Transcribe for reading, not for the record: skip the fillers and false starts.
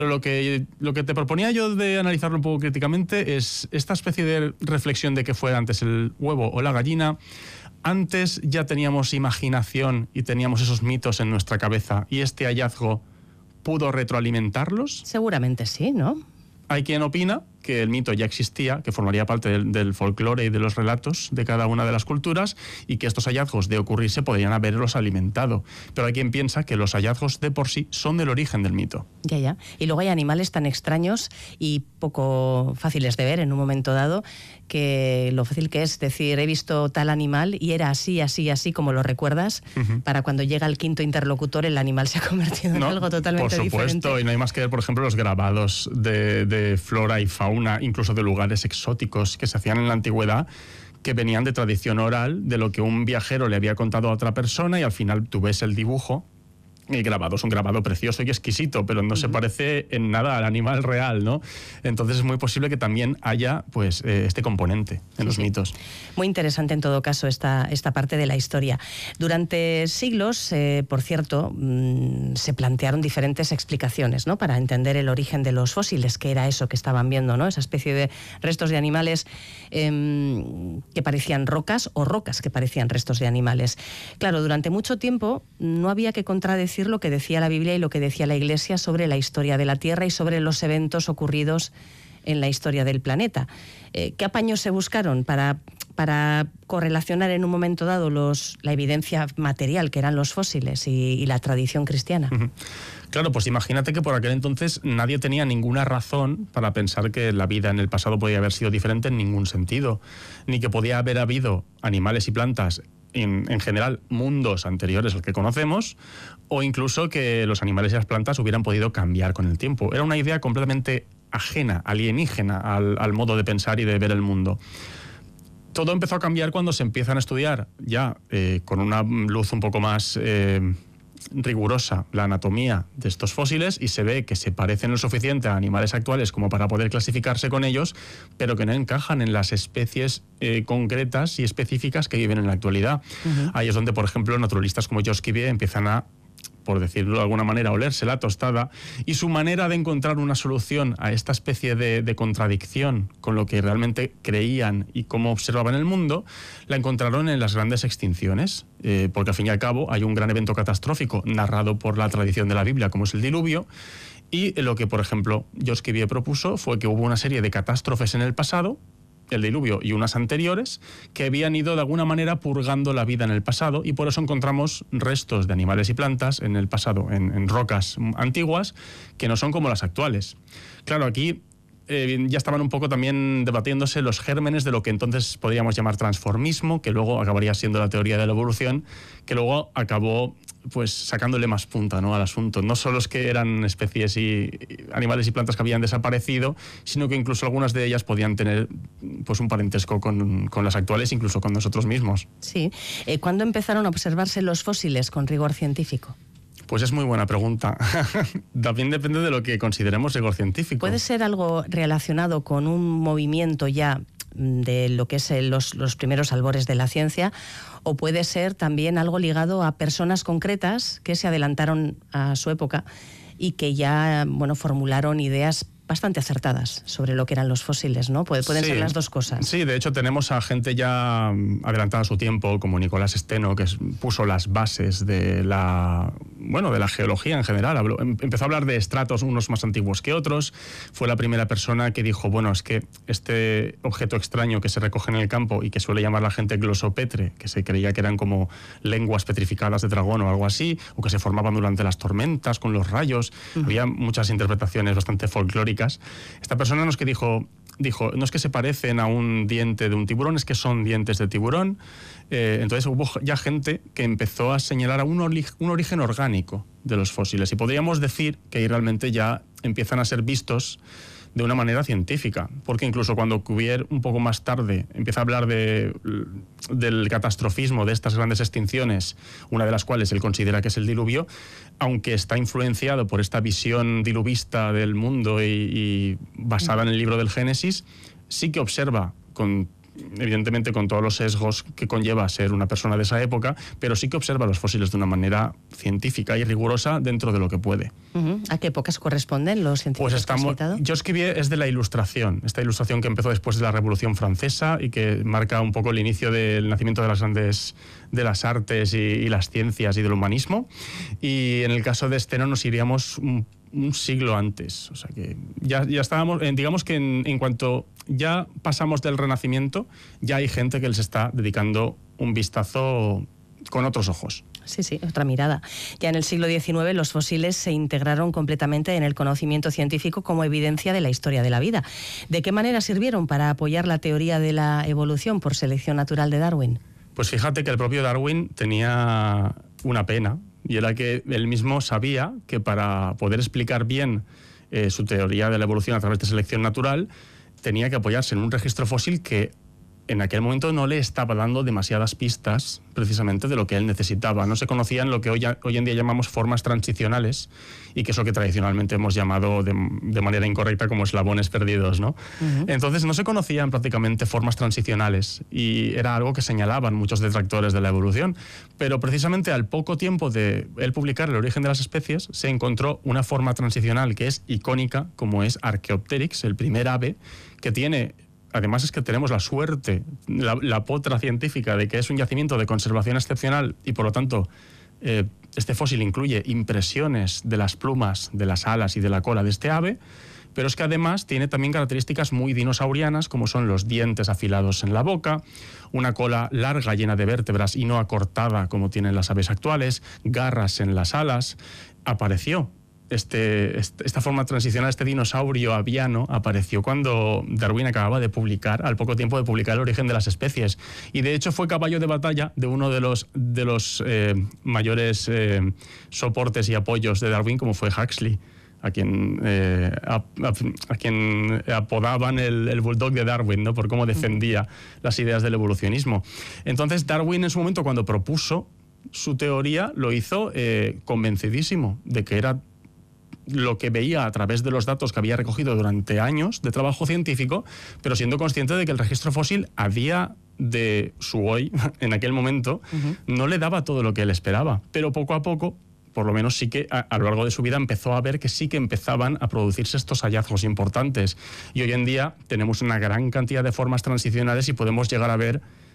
Lo que te proponía yo de analizarlo un poco críticamente es esta especie de reflexión de qué fue antes el huevo o la gallina. Antes ya teníamos imaginación y teníamos esos mitos en nuestra cabeza y este hallazgo pudo retroalimentarlos. Seguramente sí, ¿no? Hay quien opina que el mito ya existía, que formaría parte del folclore y de los relatos de cada una de las culturas y que estos hallazgos de ocurrirse podrían haberlos alimentado. Pero hay quien piensa que los hallazgos de por sí son del origen del mito. Ya. Y luego hay animales tan extraños y poco fáciles de ver en un momento dado, que lo fácil que es decir, he visto tal animal y era así, como lo recuerdas, para cuando llega el quinto interlocutor el animal se ha convertido en algo totalmente diferente. Por supuesto, y no hay más que ver, por ejemplo, los grabados de flora y fauna, incluso de lugares exóticos que se hacían en la antigüedad, que venían de tradición oral, de lo que un viajero le había contado a otra persona, y al final tú ves el dibujo. El grabado es un grabado precioso y exquisito, pero no se parece en nada al animal real, ¿no? Entonces es muy posible que también haya pues este componente en los mitos. Muy interesante en todo caso esta parte de la historia. Durante siglos, por cierto, se plantearon diferentes explicaciones, ¿no?, para entender el origen de los fósiles, que era eso que estaban viendo, ¿no?, esa especie de restos de animales que parecían rocas o rocas que parecían restos de animales. Claro, durante mucho tiempo no había que contradecir lo que decía la Biblia y lo que decía la Iglesia sobre la historia de la Tierra y sobre los eventos ocurridos en la historia del planeta. ¿Qué apaños se buscaron para correlacionar en un momento dado la evidencia material, que eran los fósiles, y la tradición cristiana? Claro, pues imagínate que por aquel entonces nadie tenía ninguna razón para pensar que la vida en el pasado podía haber sido diferente en ningún sentido, ni que podía haber habido animales y plantas en general, mundos anteriores al que conocemos, o incluso que los animales y las plantas hubieran podido cambiar con el tiempo. Era una idea completamente ajena, alienígena al modo de pensar y de ver el mundo. Todo empezó a cambiar cuando se empiezan a estudiar ya con una luz un poco más rigurosa la anatomía de estos fósiles, y se ve que se parecen lo suficiente a animales actuales como para poder clasificarse con ellos, pero que no encajan en las especies concretas y específicas que viven en la actualidad. Ahí es donde, por ejemplo, naturalistas como George Cuvier empiezan a, por decirlo de alguna manera, olerse la tostada, y su manera de encontrar una solución a esta especie de contradicción con lo que realmente creían y cómo observaban el mundo, la encontraron en las grandes extinciones, porque al fin y al cabo hay un gran evento catastrófico narrado por la tradición de la Biblia, como es el diluvio, y lo que, por ejemplo, George Cuvier propuso fue que hubo una serie de catástrofes en el pasado, el diluvio y unas anteriores, que habían ido de alguna manera purgando la vida en el pasado, y por eso encontramos restos de animales y plantas en el pasado, en rocas antiguas, que no son como las actuales. Claro, aquí ya estaban un poco también debatiéndose los gérmenes de lo que entonces podríamos llamar transformismo, que luego acabaría siendo la teoría de la evolución, que luego acabó pues sacándole más punta, ¿no?, al asunto. No solo es que eran especies y animales y plantas que habían desaparecido, sino que incluso algunas de ellas podían tener pues un parentesco con las actuales, incluso con nosotros mismos. Sí. ¿Cuándo empezaron a observarse los fósiles con rigor científico? Pues es muy buena pregunta. También depende de lo que consideremos rigor científico. ¿Puede ser algo relacionado con un movimiento ya de lo que es los primeros albores de la ciencia, o puede ser también algo ligado a personas concretas que se adelantaron a su época y que ya, bueno, formularon ideas bastante acertadas sobre lo que eran los fósiles, ¿no? Pueden ser las dos cosas. Sí, de hecho tenemos a gente ya adelantada a su tiempo, como Nicolás Steno, que puso las bases de la geología en general. Empezó a hablar de estratos, unos más antiguos que otros. Fue la primera persona que dijo, bueno, es que este objeto extraño que se recoge en el campo y que suele llamar la gente glosopetre, que se creía que eran como lenguas petrificadas de dragón o algo así, o que se formaban durante las tormentas con los rayos. Había muchas interpretaciones bastante folclóricas. Esta persona nos que dijo, no es que se parecen a un diente de un tiburón, es que son dientes de tiburón. Entonces hubo ya gente que empezó a señalar a un origen orgánico de los fósiles, y podríamos decir que realmente ya empiezan a ser vistos de una manera científica, porque incluso cuando Cuvier un poco más tarde empieza a hablar del catastrofismo de estas grandes extinciones, una de las cuales él considera que es el diluvio, aunque está influenciado por esta visión diluvista del mundo y basada en el libro del Génesis, sí que observa con evidentemente con todos los sesgos que conlleva ser una persona de esa época, pero sí que observa los fósiles de una manera científica y rigurosa dentro de lo que puede. ¿A qué épocas corresponden los científicos? Pues yo escribí, es de la Ilustración, esta Ilustración que empezó después de la Revolución Francesa y que marca un poco el inicio del nacimiento de las grandes, de las artes y las ciencias y del humanismo. Y en el caso de Steno nos iríamos un siglo antes, o sea que ya estábamos, digamos que en cuanto ya pasamos del Renacimiento, ya hay gente que les está dedicando un vistazo con otros ojos. Sí, sí, otra mirada. Ya en el siglo XIX los fósiles se integraron completamente en el conocimiento científico como evidencia de la historia de la vida. ¿De qué manera sirvieron para apoyar la teoría de la evolución por selección natural de Darwin? Pues fíjate que el propio Darwin tenía una pena, y era que él mismo sabía que para poder explicar bien su teoría de la evolución a través de selección natural, tenía que apoyarse en un registro fósil que en aquel momento no le estaba dando demasiadas pistas precisamente de lo que él necesitaba. No se conocían lo que hoy en día llamamos formas transicionales, y que es lo que tradicionalmente hemos llamado de manera incorrecta como eslabones perdidos, ¿no? Entonces no se conocían prácticamente formas transicionales, y era algo que señalaban muchos detractores de la evolución. Pero precisamente al poco tiempo de él publicar El origen de las especies, se encontró una forma transicional que es icónica, como es Archaeopteryx, el primer ave, que tiene... Además es que tenemos la suerte, la potra científica de que es un yacimiento de conservación excepcional, y por lo tanto este fósil incluye impresiones de las plumas, de las alas y de la cola de este ave, pero es que además tiene también características muy dinosaurianas, como son los dientes afilados en la boca, una cola larga llena de vértebras y no acortada como tienen las aves actuales, garras en las alas. Apareció esta forma transicional, este dinosaurio aviano, apareció cuando Darwin acababa de publicar, al poco tiempo de publicar El origen de las especies. Y de hecho fue caballo de batalla de uno de los mayores soportes y apoyos de Darwin, como fue Huxley, a quien apodaban el bulldog de Darwin, ¿no? Por cómo defendía las ideas del evolucionismo. Entonces Darwin en su momento, cuando propuso su teoría, lo hizo convencidísimo de que era lo que veía a través de los datos que había recogido durante años de trabajo científico, pero siendo consciente de que el registro fósil a día de su hoy, en aquel momento, no le daba todo lo que él esperaba. Pero poco a poco, por lo menos sí que a lo largo de su vida empezó a ver que sí que empezaban a producirse estos hallazgos importantes. Y hoy en día tenemos una gran cantidad de formas transicionales y podemos llegar a ver